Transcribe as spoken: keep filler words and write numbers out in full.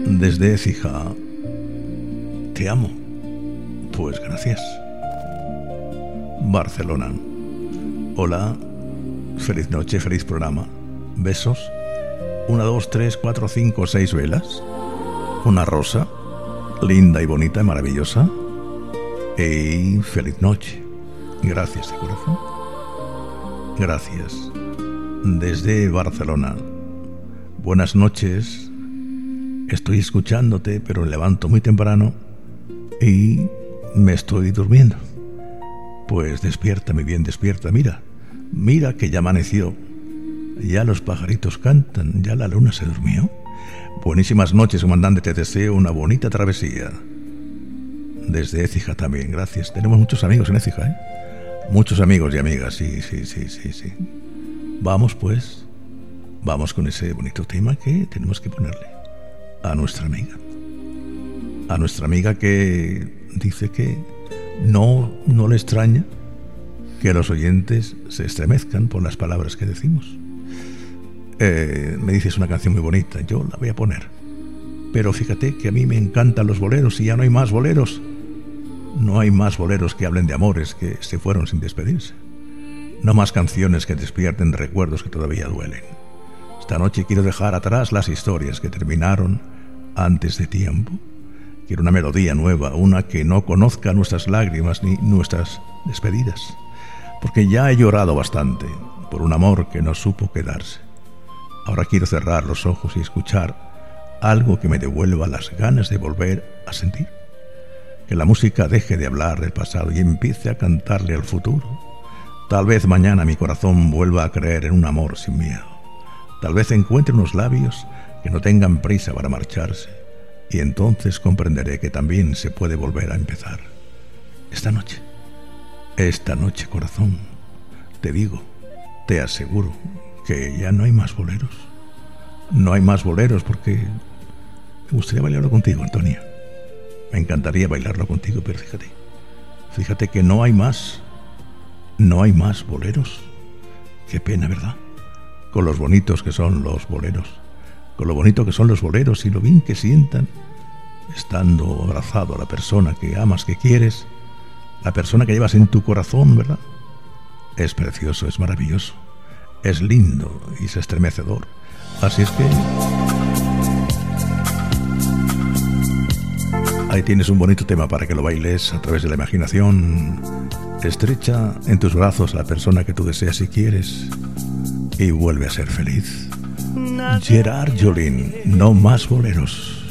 Desde Écija, te amo. Pues gracias. Barcelona. Hola, feliz noche, feliz programa. Besos. Una, dos, tres, cuatro, cinco, seis velas. Una rosa, linda y bonita y maravillosa. Y feliz noche. Gracias de corazón. Gracias. Desde Barcelona. Buenas noches. Estoy escuchándote, pero me levanto muy temprano y me estoy durmiendo. Pues despierta, mi bien, despierta. Mira, mira que ya amaneció. Ya los pajaritos cantan, ya la luna se durmió. Buenísimas noches, comandante, te deseo una bonita travesía. Desde Écija también, gracias. Tenemos muchos amigos en Écija, ¿eh? Muchos amigos y amigas, sí, sí, sí, sí, sí. Vamos pues, vamos con ese bonito tema que tenemos que ponerle a nuestra amiga. A nuestra amiga que dice que no, no le extraña que los oyentes se estremezcan por las palabras que decimos. Eh, me dice, es una canción muy bonita, yo la voy a poner. Pero fíjate que a mí me encantan los boleros y ya no hay más boleros. No hay más boleros que hablen de amores que se fueron sin despedirse. No más canciones que despierten recuerdos que todavía duelen. Esta noche quiero dejar atrás las historias que terminaron antes de tiempo. Quiero una melodía nueva, una que no conozca nuestras lágrimas ni nuestras despedidas. Porque ya he llorado bastante por un amor que no supo quedarse. Ahora quiero cerrar los ojos y escuchar algo que me devuelva las ganas de volver a sentir. Que la música deje de hablar del pasado y empiece a cantarle al futuro. Tal vez mañana mi corazón vuelva a creer en un amor sin miedo. Tal vez encuentre unos labios que no tengan prisa para marcharse. Y entonces comprenderé que también se puede volver a empezar. Esta noche, esta noche, corazón, te digo, te aseguro que ya no hay más boleros. No hay más boleros porque me gustaría bailarlo contigo, Antonia. Me encantaría bailarlo contigo, pero fíjate, fíjate que no hay más, no hay más boleros. Qué pena, ¿verdad? Con los bonitos que son los boleros, con lo bonito que son los boleros y lo bien que sientan estando abrazado a la persona que amas, que quieres, la persona que llevas en tu corazón, ¿verdad? Es precioso, es maravilloso, es lindo y es estremecedor. Así es que ahí tienes un bonito tema para que lo bailes a través de la imaginación. Estrecha en tus brazos a la persona que tú deseas y quieres y vuelve a ser feliz. Gerard Joling, no más boleros.